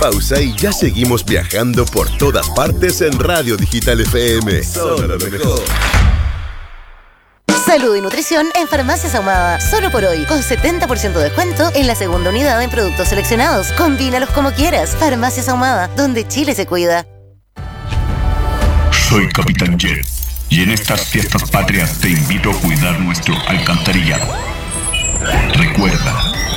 pausa y ya seguimos viajando por todas partes en Radio Digital FM. Solo lo mejor. Salud y nutrición en Farmacias Ahumada. Solo por hoy, con 70% de descuento en la segunda unidad en productos seleccionados. Combínalos como quieras. Farmacias Ahumada, donde Chile se cuida. Soy Capitán Jet y en estas fiestas patrias te invito a cuidar nuestro alcantarillado. Recuerda,